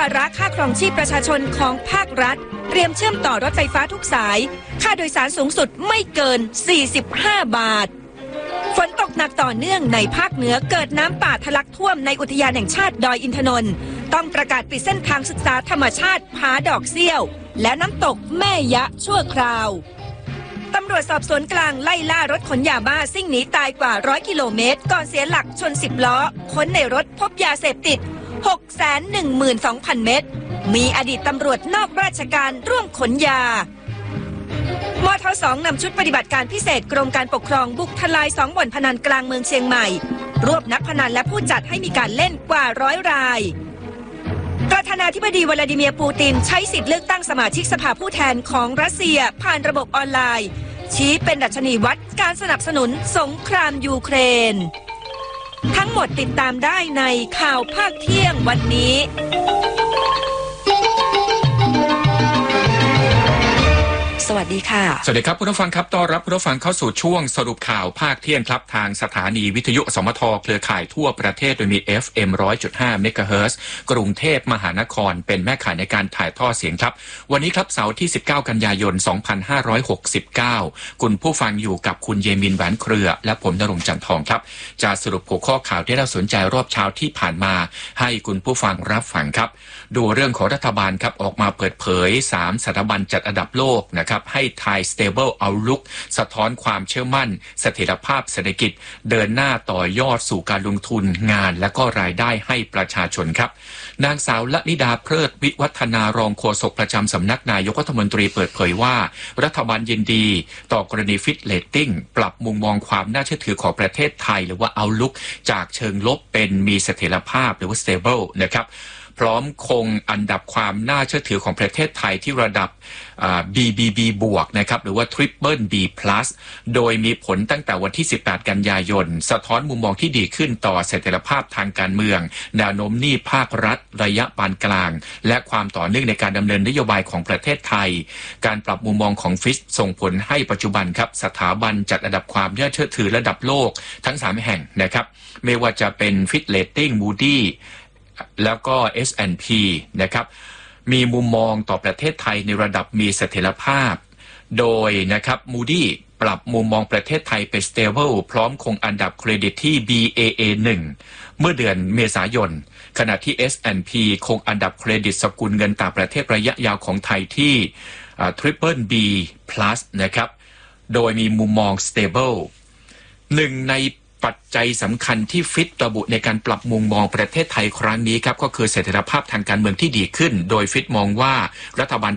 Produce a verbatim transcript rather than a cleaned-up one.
ระค่าครองชีพประชาชนของภาครัฐเตรียมเชื่อมต่อรถไฟฟ้าทุกสายค่าโดยสารสูงสุดไม่เกินสี่สิบห้าบาทฝนตกหนักต่อเนื่องในภาคเหนือเกิดน้ำป่าทะลักท่วมในอุทยานแห่งชาติดอยอินทนนท์ต้องประกาศปิดเส้นทางศึกษาธรรมชาติผาดอกเซี่ยวและน้ำตกแม่ยะชั่วคราวตำรวจสอบสวนกลางไล่ล่ารถขนยาบ้าซิ่งหนีตายกว่าร้อยกิโลเมตรก่อนเสียหลักชนสิบล้อค้นในรถพบยาเสพติด หกแสนหนึ่งหมื่นสองพัน เม็ดมีอดีตตำรวจนอกราชการร่วมขนยามท.สอง นำชุดปฏิบัติการพิเศษกรมการปกครองบุกทลายสองบ่อนพนันกลางเมืองเชียงใหม่รวบนักพนันและผู้จัดให้มีการเล่นกว่าร้อยรายประธานาธิบดีวลาดิเมียร์ปูตินใช้สิทธิ์เลือกตั้งสมาชิกสภาผู้แทนของรัสเซียผ่านระบบออนไลน์ชี้เป็นดัชนีวัดการสนับสนุนสงครามยูเครนทั้งหมดติดตามได้ในข่าวภาคเที่ยงวันนี้สวัสดีค่ะสวัสดีครับผู้ฟังครับต้อนรับผู้ฟังเข้าสู่ช่วงสรุปข่าวภาคเที่ยงครับทางสถานีวิทยุสมทเครือข่ายทั่วประเทศโดยมี เอฟ เอ็ม หนึ่งร้อยจุดห้า เมกะเฮิรตซ์กรุงเทพมหานครเป็นแม่ข่ายในการถ่ายทอดเสียงครับวันนี้ครับเสาร์ที่สิบเก้ากันยายนสองพันห้าร้อยหกสิบเก้าคุณผู้ฟังอยู่กับคุณเยมินแหวนเครือและผมณรงค์จันทร์ทองครับจะสรุปหัวข้อข่าวที่น่าสนใจรอบเช้าที่ผ่านมาให้คุณผู้ฟังรับฟังครับดูเรื่องของรัฐบาลครับออกมาเปิดเผยสามสถาบันจัดอันดับโลกนะครับให้ไทย Stable Outlook สะท้อนความเชื่อมั่นเสถียรภาพเศรษฐกิจเดินหน้าต่อยอดสู่การลงทุนงานและก็รายได้ให้ประชาชนครับนางสาวละนิดาเพลิดวิวัฒนารองโฆษกประจำสำนักนายกรัฐมนตรีเปิดเผยว่ารัฐบาลยินดีต่อกรณีฟิตเรตติ้งปรับมุมมองความน่าเชื่อถือของประเทศไทยหรือว่า Outlook จากเชิงลบเป็นมีเสถียรภาพหรือว่า Stable นะครับพร้อมคงอันดับความน่าเชื่อถือของประเทศไทยที่ระดับ บี บี บี บวกนะครับหรือว่า Triple B plus โดยมีผลตั้งแต่วันที่สิบแปดกันยายนสะท้อนมุมมองที่ดีขึ้นต่อเสถียรภาพทางการเมืองแนวโน้มหนี้ภาครัฐระยะปานกลางและความต่อเนื่องในการดำเนินนโยบายของประเทศไทยการปรับมุมมองของฟิชส่งผลให้ปัจจุบันครับสถาบันจัดอันดับความน่าเชื่อถือระดับโลกทั้งสามแห่งนะครับไม่ว่าจะเป็น Fitch Rating Moodyแล้วก็ เอส แอนด์ พี นะครับมีมุมมองต่อประเทศไทยในระดับมีเสถียรภาพโดยนะครับ Moody ปรับมุมมองประเทศไทยเป็น Stable พร้อมคงอันดับเครดิตที่ บี เอ เอ หนึ่ง เมื่อเดือนเมษายนขณะที่ เอส แอนด์ พี คงอันดับเครดิตสกุลเงินต่างประเทศระยะยาวของไทยที่ Triple B plus นะครับโดยมีมุมมอง Stable หนึ่งในปัจจัยสำคัญที่ฟิตระบุในการปรับมุมมองประเทศไทยครั้งนี้ครับก็คือเสถียรภาพทางการเมืองที่ดีขึ้นโดยฟิตมองว่ารัฐบาล